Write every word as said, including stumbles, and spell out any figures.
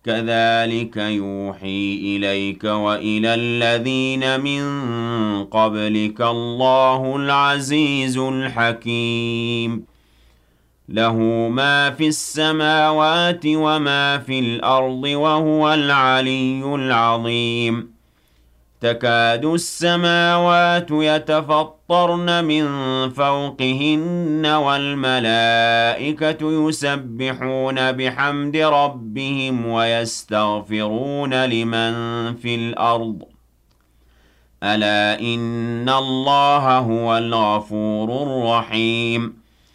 كَذَلِكَ يُوحِي إِلَيْكَ وَإِلَى الَّذِينَ مِن قَبْلِكَ اللَّهُ الْعَزِيزُ الْحَكِيمُ لَهُ مَا فِي السَّمَاوَاتِ وَمَا فِي الْأَرْضِ وَهُوَ الْعَلِيُّ الْعَظِيمُ تَكَادُ السَّمَاوَاتُ يَتَفَطَّرْنَ مِن فَوْقِهِنَّ وَالْمَلَائِكَةُ يُسَبِّحُونَ بِحَمْدِ رَبِّهِمْ وَيَسْتَغْفِرُونَ لِمَن فِي الْأَرْضِ أَلَا إِنَّ اللَّهَ هُوَ الْغَفُورُ الرَّحِيمُ